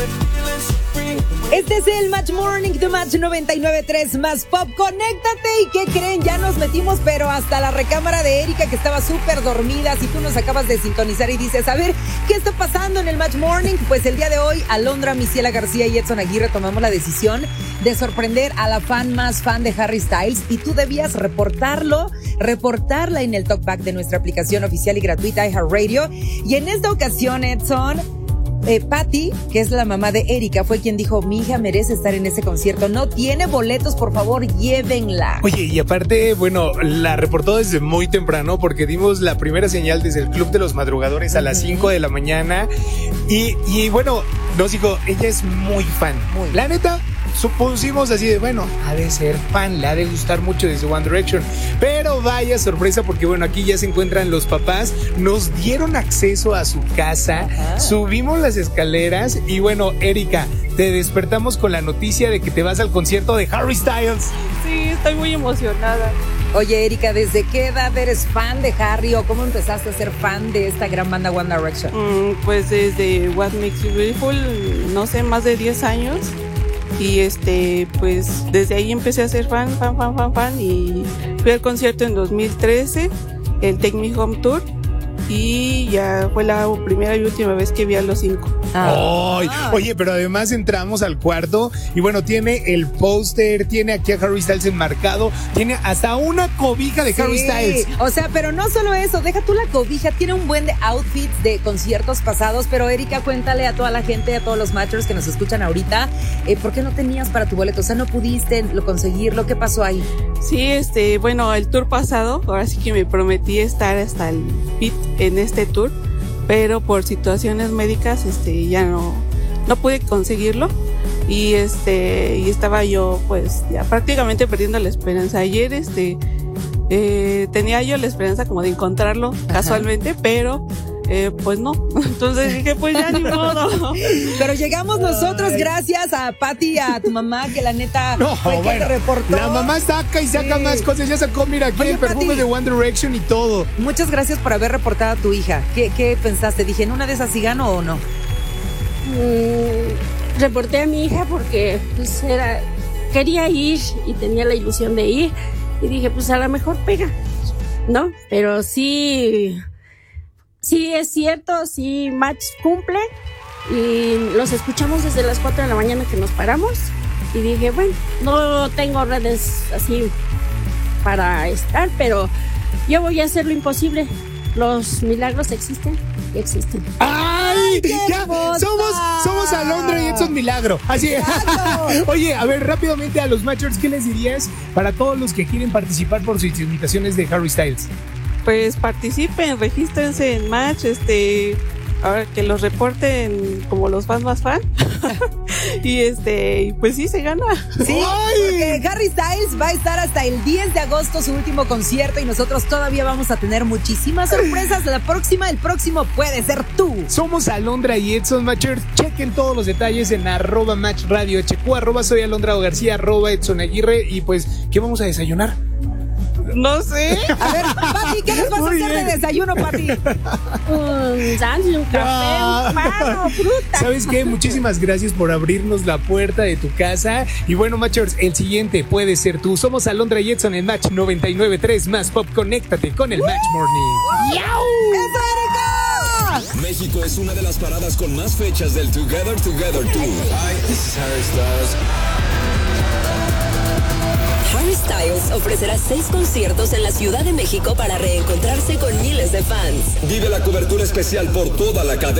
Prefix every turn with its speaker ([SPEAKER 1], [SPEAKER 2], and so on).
[SPEAKER 1] Este es el Match Morning de Match 99.3 más Pop. Conéctate y ¿qué creen? Ya nos metimos, pero hasta la recámara de Erika, que estaba súper dormida. Si tú nos acabas de sintonizar y dices, a ver, ¿qué está pasando en el Match Morning? Pues el día de hoy, Alondra, Misiela García y Edson Aguirre tomamos la decisión de sorprender a la fan más fan de Harry Styles, y tú debías reportarla en el talkback de nuestra aplicación oficial y gratuita iHeartRadio. Y en esta ocasión, Edson, Patty, que es la mamá de Erika, fue quien dijo, mi hija merece estar en ese concierto, no tiene boletos, por favor, llévenla.
[SPEAKER 2] Oye, y aparte, bueno, la reportó desde muy temprano, porque dimos la primera señal desde el Club de los Madrugadores a las 5 de la mañana, y bueno, nos dijo, ella es muy fan. La neta, supusimos así de, bueno, ha de ser fan, le ha de gustar mucho desde One Direction, pero vaya sorpresa, porque bueno, aquí ya se encuentran los papás, nos dieron acceso a su casa, subimos las escaleras y bueno, Erika, te despertamos con la noticia de que te vas al concierto de Harry Styles.
[SPEAKER 3] Sí, estoy muy emocionada.
[SPEAKER 1] Oye, Erika, ¿desde qué edad eres fan de Harry o cómo empezaste a ser fan de esta gran banda One Direction?
[SPEAKER 3] Pues desde What Makes You Beautiful, no sé, más de 10 años. Y pues desde ahí empecé a ser fan, y fui al concierto en 2013, el Take Me Home Tour, y ya fue la primera y última vez que vi a los 5.
[SPEAKER 2] Oye, pero además entramos al cuarto y bueno, tiene el póster, tiene aquí a Harry Styles enmarcado, tiene hasta una cobija de Harry Styles.
[SPEAKER 1] O sea, pero no solo eso, deja tú la cobija, tiene un buen de outfits de conciertos pasados, pero Erika, cuéntale a toda la gente, a todos los matchers que nos escuchan ahorita, ¿por qué no tenías para tu boleto? O sea, ¿no pudiste conseguirlo? ¿Qué pasó ahí?
[SPEAKER 3] Sí, bueno, el tour pasado, ahora sí que me prometí estar hasta el pit en este tour, pero por situaciones médicas ya no pude conseguirlo, y estaba yo pues ya prácticamente perdiendo la esperanza. Ayer tenía yo la esperanza como de encontrarlo casualmente, pero pues no, entonces dije pues ya ni modo.
[SPEAKER 1] Pero llegamos nosotros gracias a Patty, a tu mamá, que la neta fue que te reportó.
[SPEAKER 2] La mamá saca y saca más cosas, ya sacó, mira, aquí el perfume Patty, de One Direction y todo.
[SPEAKER 1] Muchas gracias por haber reportado a tu hija. ¿Qué pensaste? Dije, ¿en una de esas sí gano o no?
[SPEAKER 4] Reporté a mi hija porque pues quería ir y tenía la ilusión de ir, y dije pues a lo mejor pega, ¿no? Pero sí es cierto, sí Match cumple, y los escuchamos desde las 4 de la mañana que nos paramos, y dije, bueno, no tengo redes así para estar, pero yo voy a hacer lo imposible. Los milagros existen y existen.
[SPEAKER 2] ¡Ay! Ya, somos Alondra y Edson Milagro. Así es. Oye, a ver, rápidamente a los matchers, ¿qué les dirías para todos los que quieren participar por sus imitaciones de Harry Styles?
[SPEAKER 3] Pues participen, regístrense en Match, ahora que los reporten como los fans más fan. y pues sí, se gana.
[SPEAKER 1] Sí, porque Harry Styles va a estar hasta el 10 de agosto, su último concierto, y nosotros todavía vamos a tener muchísimas sorpresas. El próximo puede ser tú.
[SPEAKER 2] Somos Alondra y Edson Matchers. Chequen todos los detalles en @MatchRadioHQ, @soy Alondra García, @Edson Aguirre. Y pues, ¿qué vamos a desayunar?
[SPEAKER 3] No sé.
[SPEAKER 1] A ver, Pati, ¿qué nos vas a hacer de desayuno, Pati?
[SPEAKER 4] Un sándwich, un café, un pan, fruta.
[SPEAKER 2] ¿Sabes qué? Muchísimas gracias por abrirnos la puerta de tu casa. Y bueno, matchers, el siguiente puede ser tú. Somos Alondra y Edson en Match 99.3 más Pop. Conéctate con el Match Morning.
[SPEAKER 1] ¡Yau! ¡Eso, Erika!
[SPEAKER 5] México es una de las paradas con más fechas del Together Tour. Hi, this is Harry Styles.
[SPEAKER 6] Harry Styles ofrecerá 6 conciertos en la Ciudad de México para reencontrarse con miles de fans.
[SPEAKER 5] Vive la cobertura especial por toda la cadena